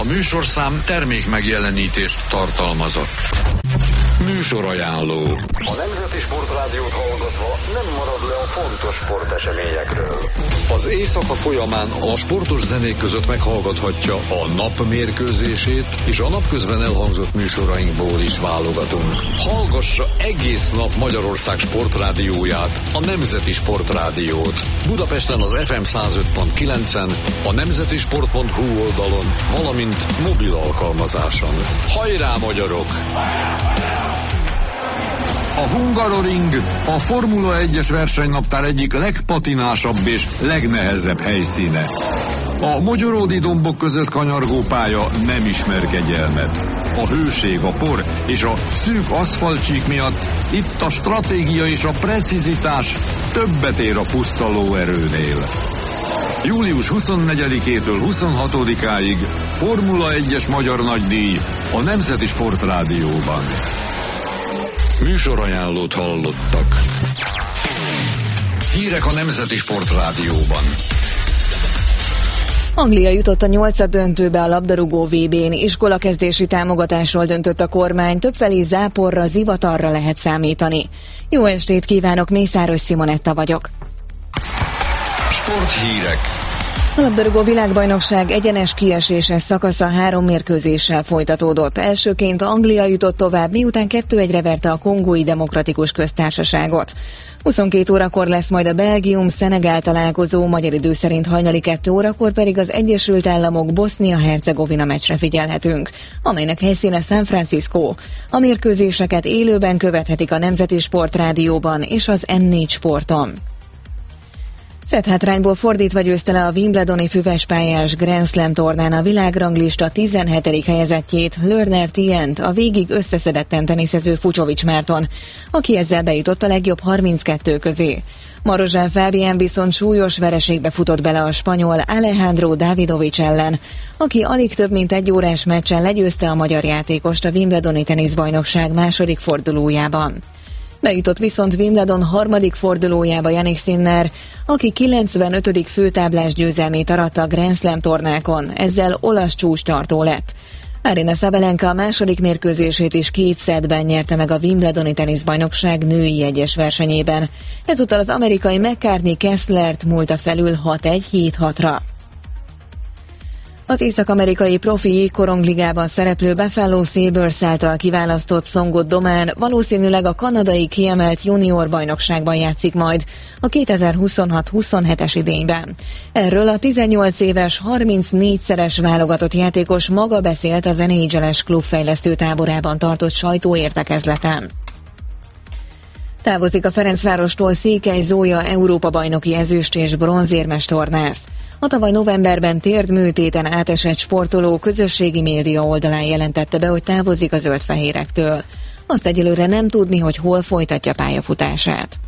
műsorszám termék megjelenítést tartalmazott. Műsorajánló. A Nemzeti Sportrádiót hallgatva nem marad le a fontos sporteseményekről. Az éjszaka folyamán a sportos zenék között meghallgathatja a nap mérkőzését, és a napközben elhangzott műsorainkból is válogatunk. Hallgassa egész nap Magyarország sportrádióját, a Nemzeti Sportrádiót. Budapesten az FM 105.9-en, a nemzetisport.hu oldalon, valamint mobil alkalmazáson. Hajrá, magyarok! A Hungaroring a Formula 1-es versenynaptár egyik legpatinásabb és legnehezebb helyszíne. A mogyoródi dombok között kanyargó pálya nem ismer kegyelmet. A hőség, a por és a szűk aszfaltcsík miatt itt a stratégia és a precizitás többet ér a puszta lóerőnél. Július 24-től 26-áig Formula 1-es magyar nagydíj a Nemzeti Sportrádióban. Műsorajánlót hallottak. Hírek a Nemzeti Sportrádióban. Anglia jutott a 8-döntőbe a labdarúgó VB-n, iskolakezdési támogatásról döntött a kormány, többfelé záporra, zivatarra lehet számítani. Jó estét kívánok, Mészáros Simonetta vagyok. Sporthírek. A labdarúgó világbajnokság egyenes kieséses szakasza 3 mérkőzéssel folytatódott. Elsőként Anglia jutott tovább, miután 2-1-re verte a Kongói Demokratikus Köztársaságot. 22 órakor lesz majd a Belgium-Szenegál találkozó, magyar idő szerint hajnali 2 órakor pedig az Egyesült Államok Bosznia-Hercegovina meccsre figyelhetünk, amelynek helyszíne San Francisco. A mérkőzéseket élőben követhetik a Nemzeti Sportrádióban és az M4 Sporton. Szetthátrányból fordítva győzte le a wimbledoni füvespályás Grand Slam tornán a világranglista 17. helyezettjét, Lerner Tient, a végig összeszedetten teniszező Fucsovics Márton, aki ezzel bejutott a legjobb 32 közé. Marozsán Fábián viszont súlyos vereségbe futott bele a spanyol Alejandro Davidovich ellen, aki alig több mint 1 órás meccsen legyőzte a magyar játékost a wimbledoni teniszbajnokság második fordulójában. Bejutott viszont Wimbledon harmadik fordulójába Jannik Sinner, aki 95. főtáblás győzelmét aratta a Grand Slam tornákon, ezzel olasz csúcstartó lett. Aryna Sabalenka a második mérkőzését is 2 szettben nyerte meg a Wimbledoni teniszbajnokság női egyes versenyében. Ezúttal az amerikai McCartney Kesslert múlta felül 6-1-7-6-ra. Az észak-amerikai profi jégkorongligában szereplő Buffalo Sabres által kiválasztott Songot Domán valószínűleg a kanadai kiemelt junior bajnokságban játszik majd a 2026-27-es idényben. Erről a 18 éves, 34-szeres válogatott játékos maga beszélt az NHL-es klubfejlesztő táborában tartott sajtóértekezleten. Távozik a Ferencvárostól Székely Zója Európa-bajnoki ezüst- és bronzérmes tornász. A tavaly novemberben térdműtéten átesett sportoló közösségi média oldalán jelentette be, hogy távozik a zöldfehérektől. Azt egyelőre nem tudni, hogy hol folytatja pályafutását.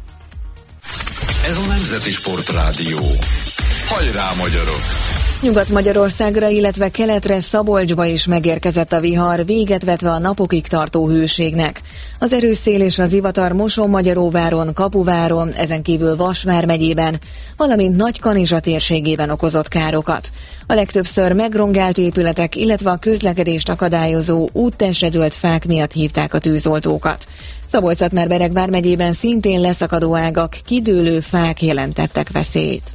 Ez a Nemzeti Sportrádió. Hajrá, magyarok! Nyugat-Magyarországra, illetve keletre, Szabolcsba is megérkezett a vihar, véget vetve a napokig tartó hőségnek. Az erős szél és a zivatar Mosonmagyaróváron, Kapuváron, ezen kívül Vas vármegyében, valamint Nagykanizsa térségében okozott károkat. A legtöbbször megrongált épületek, illetve a közlekedést akadályozó úttestre dőlt fák miatt hívták a tűzoltókat. Szabolcs-Szatmár-Bereg vármegyében szintén leszakadó ágak, kidőlő fák jelentettek veszélyt.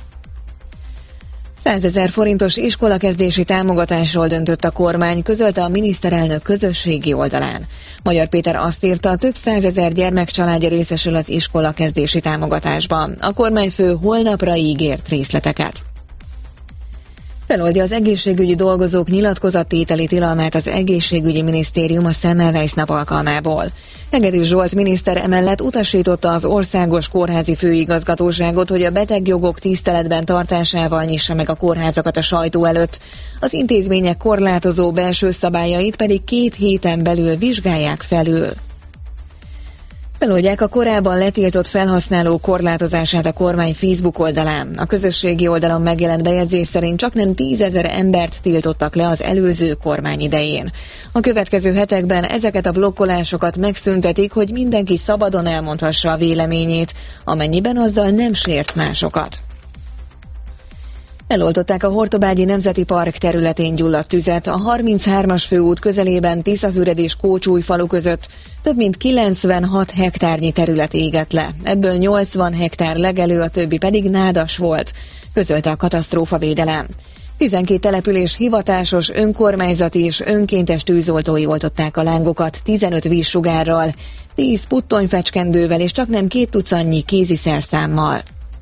100 000 forintos iskolakezdési támogatásról döntött a kormány, közölte a miniszterelnök közösségi oldalán. Magyar Péter azt írta, több 100 000 gyermekcsaládja részesül az iskolakezdési támogatásban. A kormányfő holnapra ígért részleteket. Feloldja az egészségügyi dolgozók nyilatkozattételi tilalmát az egészségügyi minisztérium a Semmelweis nap alkalmából. Hegedűs Zsolt miniszter emellett utasította az országos kórházi főigazgatóságot, hogy a betegjogok tiszteletben tartásával nyissa meg a kórházakat a sajtó előtt. Az intézmények korlátozó belső szabályait pedig 2 héten belül vizsgálják felül. Feloldják a korábban letiltott felhasználó korlátozását a kormány Facebook oldalán. A közösségi oldalon megjelent bejegyzés szerint csaknem 10 000 embert tiltottak le az előző kormány idején. A következő hetekben ezeket a blokkolásokat megszüntetik, hogy mindenki szabadon elmondhassa a véleményét, amennyiben azzal nem sért másokat. Eloltották a Hortobágyi Nemzeti Park területén gyulladt tüzet a 33-as főút közelében Tiszafüred és Kócsújfalu között. Több mint 96 hektárnyi terület égett le. Ebből 80 hektár legelő, a többi pedig nádas volt, közölte a katasztrófavédelem. 12 település hivatásos, önkormányzati és önkéntes tűzoltói oltották a lángokat 15 vízsugárral, 10 puttonyfecskendővel és csaknem 2 tucatnyi kéziszerszámmal.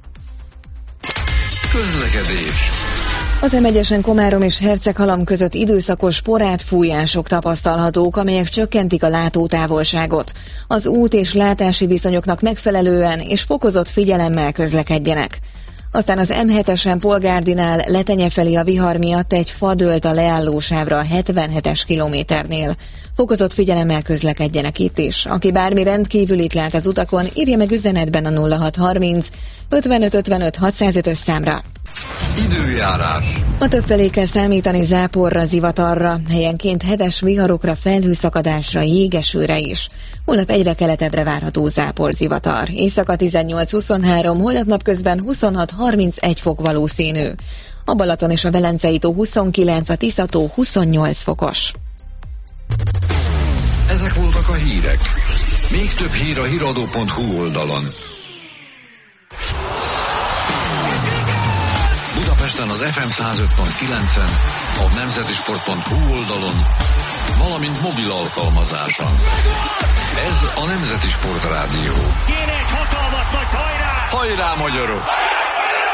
Közlekedés. Az M1-esen Komárom és Herceghalom között időszakos porátfújások tapasztalhatók, amelyek csökkentik a látótávolságot. Az út és látási viszonyoknak megfelelően és fokozott figyelemmel közlekedjenek. Aztán az M7-esen Polgárdinál Letenye felé a vihar miatt egy fa dőlt a leállósávra a 77-es kilométernél. Fokozott figyelemmel közlekedjenek itt is. Aki bármi rendkívülit lát az utakon, írja meg üzenetben a 0630 55 55 605-ös számra. Időjárás. Ma többfelé kell számítani záporra, zivatarra, helyenként heves viharokra, felhőszakadásra, jégesőre is. Holnap egyre keletebbre várható zápor-zivatar. Éjszaka 18-23, holnap napközben 26-31 fok valószínű. A Balaton és a Velencei tó 29, a Tisza-tó 28 fokos. Ezek voltak a hírek. Még több hír a hiradó.hu oldalon. Budapesten az FM 105.9-en, a nemzetisport.hu oldalon, valamint mobil alkalmazáson. Ez a Nemzeti Sport Rádió. Kéne egy hatalmas nagy hajrá! Hajrá, magyarok!